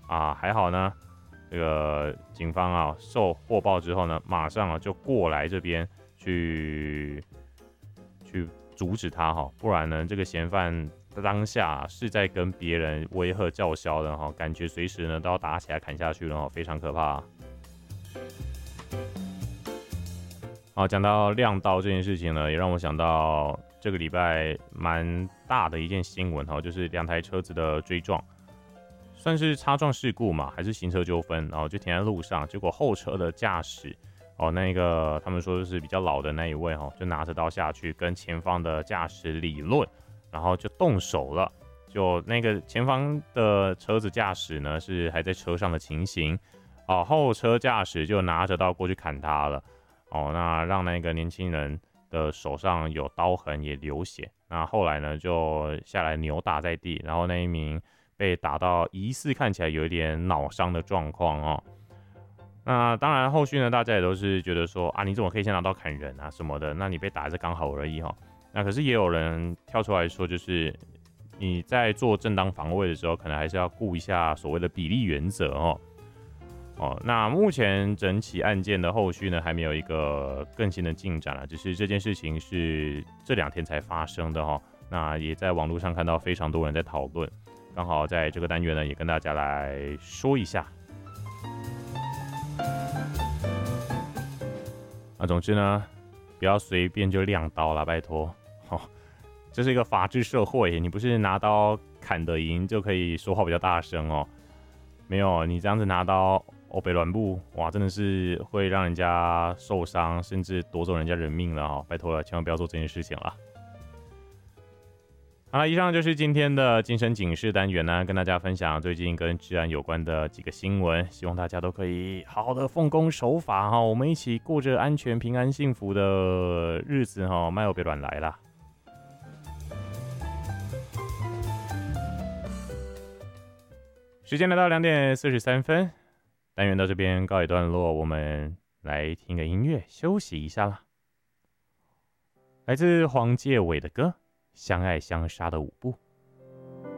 啊，还好呢，这个警方啊受获报之后呢，马上就过来这边去阻止他哈，不然呢，这个嫌犯当下是在跟别人威吓叫嚣的哈，感觉随时呢都要打起来砍下去了哈，非常可怕。好，讲到亮刀这件事情呢，也让我想到这个礼拜蛮大的一件新闻哈，就是2台车子的追撞，算是擦撞事故嘛，还是行车纠纷？然后就停在路上，结果后车的驾驶那个他们说是比较老的那一位就拿着刀下去跟前方的驾驶理论，然后就动手了。就那个前方的车子驾驶呢是还在车上的情形，后车驾驶就拿着刀过去砍他了。那让那个年轻人的手上有刀痕也流血。那后来呢就下来扭打在地，然后那一名被打到疑似看起来有一点脑伤的状况那当然后续呢大家也都是觉得说你怎么可以先拿刀砍人啊什么的，那你被打是刚好而已那可是也有人跳出来说，就是你在做正当防卫的时候，可能还是要顾一下所谓的比例原则那目前整起案件的后续呢，还没有一个更新的进展了，只是这件事情是这2天才发生的那也在网络上看到非常多人在讨论，刚好在这个单元呢，也跟大家来说一下。总之呢，不要随便就亮刀啦，拜托这是一个法治社会，你不是拿刀砍得赢就可以说话比较大声没有，你这样子拿刀北软步，哇，真的是会让人家受伤，甚至夺走人家人命了拜托了，千万不要做这件事情了。好了，以上就是今天的精神警示单元呢，跟大家分享最近跟治安有关的几个新闻，希望大家都可以好好的奉公守法我们一起过着安全、平安、幸福的日子卖有别乱来啦。时间来到2点43分，单元到这边告一段落，我们来听个音乐休息一下啦。来自黄介伟的歌《相爱相杀的舞步》。